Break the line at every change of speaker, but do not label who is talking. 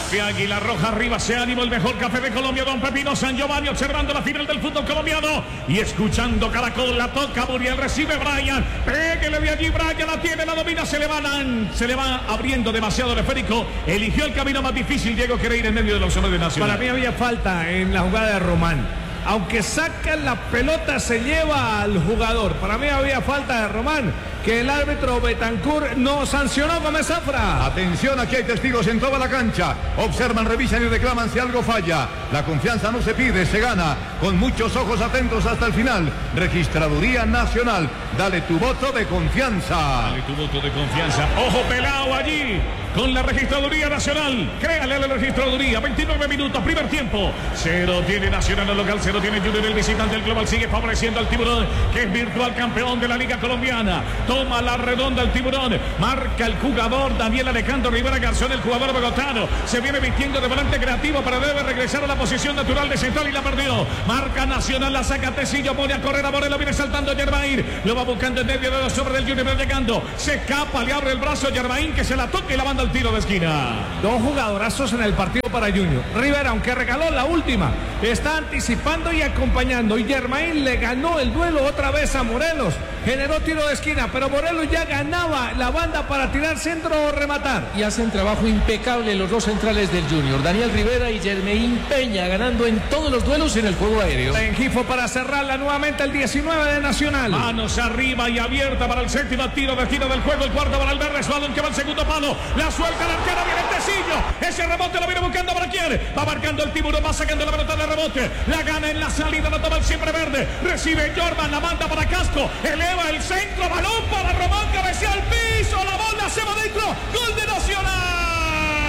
Café Águila Roja, arriba se ánimo, el mejor café de Colombia, don Pepino San Giovanni, observando la final del fútbol colombiano y escuchando Caracol. La toca Muriel, recibe Brian, pégale de allí, Brian la tiene, la domina, se le va abriendo demasiado el esférico, eligió el camino más difícil, Diego quiere ir en medio de los hombres de Nacional.
Para mí había falta en la jugada de Román. Aunque saca la pelota, se lleva al jugador. Para mí había falta de Román, que el árbitro Betancourt no sancionó. Gómez Zafra.
Atención, aquí hay testigos en toda la cancha. Observan, revisan y reclaman si algo falla. La confianza no se pide, se gana. Con muchos ojos atentos hasta el final. Registraduría Nacional. Dale tu voto de confianza.
Dale tu voto de confianza. Ojo pelado allí con la Registraduría Nacional. Créale a la Registraduría. 29 minutos, primer tiempo. 0 tiene Nacional el local, 0 tiene Junior el visitante. El global sigue favoreciendo al Tiburón, que es virtual campeón de la Liga Colombiana. Toma la redonda el Tiburón. Marca el jugador Daniel Alejandro Rivera Garzón, el jugador bogotano. Se viene vistiendo de volante creativo, pero debe regresar a la posición natural de central y la perdió. Marca Nacional, la saca Tecillo, pone a correr a Morelo, viene saltando Yermaín. Lo va buscando en medio de los sobres del Junior, llegando. Se escapa, le abre el brazo a Yermaín, que se la toca y la manda al tiro de esquina.
Dos jugadorazos en el partido para Junior. Rivera, aunque regaló la última, está anticipando y acompañando. Y Yermaín le ganó el duelo otra vez a Morelos. Generó tiro de esquina, pero Morelos ya ganaba la banda para tirar centro o rematar.
Y hacen trabajo impecable los dos centrales del Junior, Daniel Rivera y Yermaín Peña, ganando en todos los duelos en el juego aéreo.
Rengifo para cerrarla nuevamente el 19 de Nacional.
Manos arriba y abierta para el séptimo tiro de esquina del juego. El cuarto para Alberres, balón que va al segundo palo. La suelta la arquera, viene el Tecillo. Ese rebote lo viene buscando para quién. Va marcando el Tiburón, va sacando la pelota de rebote. La gana en la salida, la toma el siempre verde. Recibe Jordan, la manda para Casco. Eleva el centro, balón para Román, cabecea al piso. La bola se va dentro. Gol de Nacional.